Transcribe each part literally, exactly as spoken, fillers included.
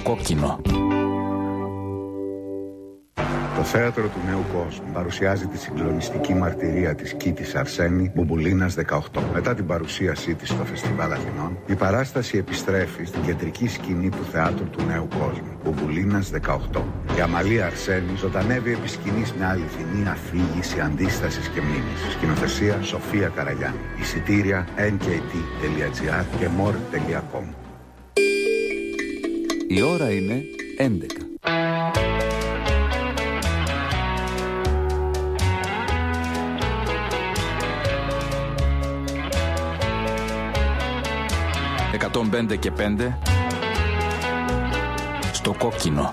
κόκκινο. Το θέατρο του νέου κόσμου παρουσιάζει τη συγκλονιστική μαρτυρία της Κίτης Αρσένη Μπουμπουλίνας δεκαοκτώ. Μετά την παρουσίασή της στο Φεστιβάλ Αθηνών, η παράσταση επιστρέφει στην κεντρική σκηνή του θεάτρου του νέου κόσμου, Μπουμπουλίνας δεκαοκτώ. Η Αμαλία Αρσένη ζωντανεύει επί σκηνής μια αληθινή αφήγηση αντίστασης και μνήμης. Σκηνοθεσία Σοφία Καραγιάννη. Εισιτήρια εν κέι τι τελεία τζι άρ και μορ τελεία κομ. Η ώρα είναι έντεκα. εκατόν πέντε και πέντε στο κόκκινο.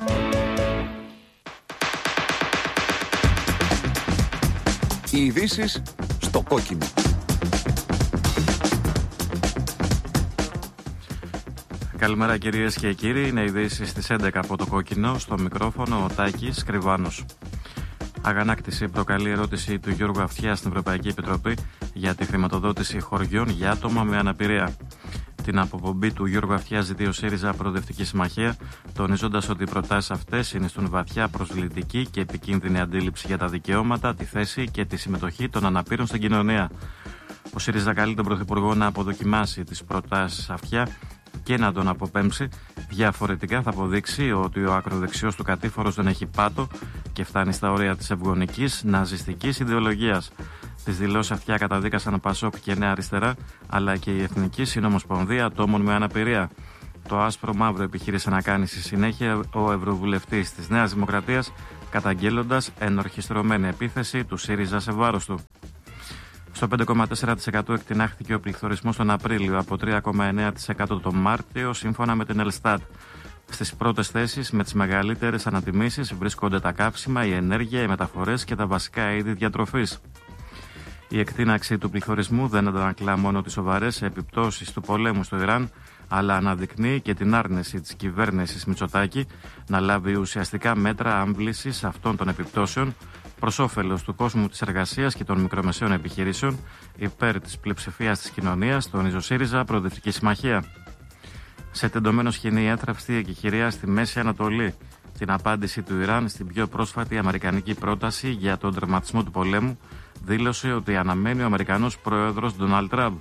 Οι ειδήσεις στο κόκκινο. Καλημέρα κυρίες και κύριοι, είναι ειδήσεις στις έντεκα από το κόκκινο. Στο μικρόφωνο ο Τάκης Κρυβάνος. Αγανάκτηση προκαλεί ερώτηση του Γιώργου Αυτιά στην Ευρωπαϊκή Επιτροπή για τη χρηματοδότηση χωριών για άτομα με αναπηρία. Την αποπομπή του Γιώργου Αυτιά ζητεί ο ΣΥΡΙΖΑ Προοδευτική Συμμαχία, τονίζοντας ότι οι προτάσεις αυτές συνιστούν βαθιά προσβλητική και επικίνδυνη αντίληψη για τα δικαιώματα, τη θέση και τη συμμετοχή των αναπήρων στην κοινωνία. Ο ΣΥΡΙΖΑ καλεί τον Πρωθυπουργό να αποδοκιμάσει τις προτάσεις Αυτιά και να τον αποπέμψει. Διαφορετικά θα αποδείξει ότι ο ακροδεξιός του κατήφορος δεν έχει πάτο και φτάνει στα όρια της ευγονικής ναζιστικής ιδεολογίας. Τις δηλώσεις Αυτιά καταδίκασαν Πασόκ και Νέα Αριστερά, αλλά και η Εθνική Συνομοσπονδία Ατόμων με Αναπηρία. Το άσπρο μαύρο επιχείρησε να κάνει στη συνέχεια ο Ευρωβουλευτής της Νέας Δημοκρατίας, καταγγέλλοντας ενορχιστρωμένη επίθεση του ΣΥΡΙΖΑ σε βάρος του. Στο πέντε κόμμα τέσσερα τοις εκατό εκτινάχθηκε ο πληθωρισμός τον Απρίλιο από τρία κόμμα εννέα τοις εκατό τον Μάρτιο, σύμφωνα με την Ελστάτ. Στις πρώτες θέσεις με τις μεγαλύτερες ανατιμήσεις βρίσκονται τα καύσιμα, η ενέργεια, οι μεταφορές και τα βασικά είδη διατροφής. Η εκτείναξη του πληθωρισμού δεν αντανακλά μόνο τις σοβαρές επιπτώσεις του πολέμου στο Ιράν, αλλά αναδεικνύει και την άρνηση της κυβέρνησης Μητσοτάκη να λάβει ουσιαστικά μέτρα άμβλησης αυτών των επιπτώσεων προς όφελος του κόσμου της εργασίας και των μικρομεσαίων επιχειρήσεων, υπέρ της πλειοψηφίας της κοινωνίας, τονίζει ο ΣΥΡΙΖΑ Προοδευτική Συμμαχία. Σε τεντωμένο σκηνή έθραυστη η εκεχηρία στη Μέση Ανατολή. Την απάντηση του Ιράν στην πιο πρόσφατη αμερικανική πρόταση για τον τερματισμό του πολέμου, δήλωσε ότι αναμένει ο Αμερικανός πρόεδρος Ντόναλντ Τραμπ.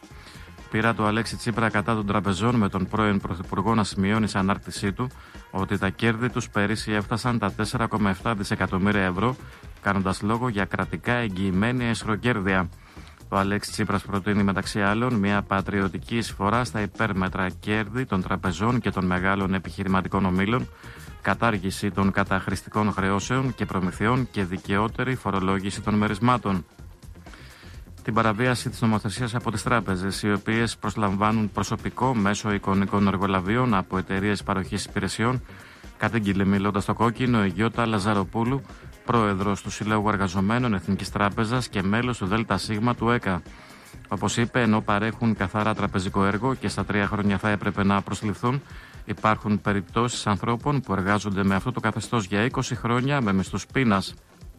Πειρά του Αλέξη Τσίπρα κατά των τραπεζών, με τον πρώην Πρωθυπουργό να σημειώνει σε ανάρτησή του ότι τα κέρδη τους πέρυσι έφτασαν τα τέσσερα κόμμα επτά δισεκατομμύρια ευρώ, κάνοντας λόγο για κρατικά εγγυημένη εσχροκέρδεια. Ο Αλέξη Τσίπρας προτείνει μεταξύ άλλων μια πατριωτική εισφορά στα υπέρμετρα κέρδη των τραπεζών και των μεγάλων επιχειρηματικών ομίλων, κατάργηση των καταχρηστικών χρεώσεων και προμηθειών και δικαιότερη φορολόγηση των μερισμάτων. Την παραβίαση της νομοθεσίας από τις τράπεζες, οι οποίες προσλαμβάνουν προσωπικό μέσω εικονικών εργολαβίων από εταιρείες παροχής υπηρεσιών, κατήγγειλε μιλώντας στο κόκκινο η Γιώτα Λαζαροπούλου, πρόεδρος του Συλλόγου Εργαζομένων Εθνικής Τράπεζας και μέλος του ΔΣ του ΕΚΑ. Όπως είπε, ενώ παρέχουν καθαρά τραπεζικό έργο και στα τρία χρόνια θα έπρεπε να προσληφθούν, υπάρχουν περιπτώσεις ανθρώπων που εργάζονται με αυτό το καθεστώς για είκοσι χρόνια με μισθούς πείνας.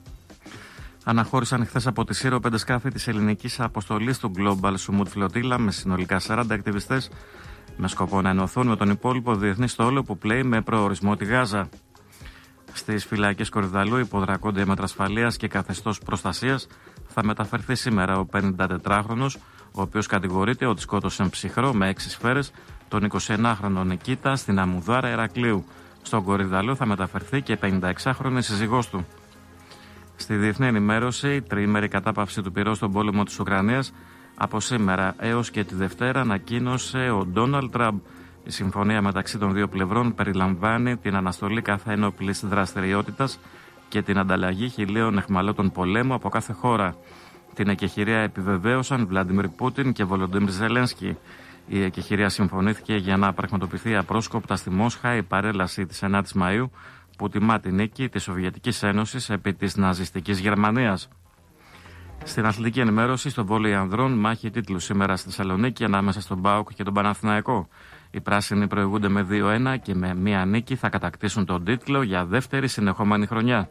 Αναχώρησαν χθες από τη Σύρο πέντε σκάφη της ελληνικής αποστολής του Global Sumut Flotilla με συνολικά σαράντα ακτιβιστές, με σκοπό να ενωθούν με τον υπόλοιπο διεθνή στόλο που πλέει με προορισμό τη Γάζα. Στις φυλακές Κορυδαλού υποδρακόνται μέτρα ασφαλείας και καθεστώς προστασίας. Θα μεταφερθεί σήμερα ο πενηντατετράχρονος, ο οποίος κατηγορείται ότι σκότωσε ψυχρό με έξι σφαίρες τον εικοσιενάχρονο Νικήτα στην Αμουδάρα Ηρακλείου. Στον Κορυδαλού θα μεταφερθεί και πενηνταεξάχρονη σύζυγός του. Στη διεθνή ενημέρωση, η τριήμερη κατάπαυση του πυρός στον πόλεμο της Ουκρανίας από σήμερα έως και τη Δευτέρα ανακοίνωσε ο Ντόναλντ Τραμπ. Η συμφωνία μεταξύ των δύο πλευρών περιλαμβάνει την αναστολή κάθε ένοπλης δραστηριότητας και την ανταλλαγή χιλίων αιχμαλώτων πολέμου από κάθε χώρα. Την εκεχηρία επιβεβαίωσαν Βλάντιμιρ Πούτιν και Βολοντίμιρ Ζελένσκι. Η εκεχηρία συμφωνήθηκε για να πραγματοποιηθεί απρόσκοπτα στη Μόσχα η παρέλαση της ενάτης Μαΐου, που τιμά τη νίκη της Σοβιετικής Ένωσης επί της ναζιστικής Γερμανίας. Στην αθλητική ενημέρωση, στο βόλεϊ ανδρών, μάχη τίτλου σήμερα στη Θεσσαλονίκη ανάμεσα στον ΠΑΟΚ και τον Παναθηναϊκό. Οι πράσινοι προηγούνται με δύο ένα και με μία νίκη θα κατακτήσουν τον τίτλο για δεύτερη συνεχόμενη χρονιά.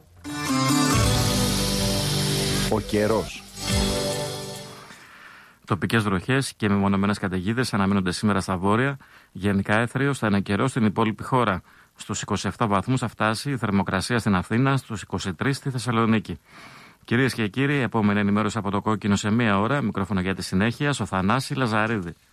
Ο καιρός. Τοπικές βροχές και μεμονωμένες καταιγίδες αναμένονται σήμερα στα βόρεια. Γενικά έθριος θα είναι καιρό στην υπόλοιπη χώρα. Στους είκοσι επτά βαθμούς θα φτάσει η θερμοκρασία στην Αθήνα, στους είκοσι τρεις στη Θεσσαλονίκη. Κυρίες και κύριοι, επόμενη ενημέρωση από το Κόκκινο σε μία ώρα. Μικρόφωνο για τη συνέχεια, στο Θανάση Λαζαρίδη.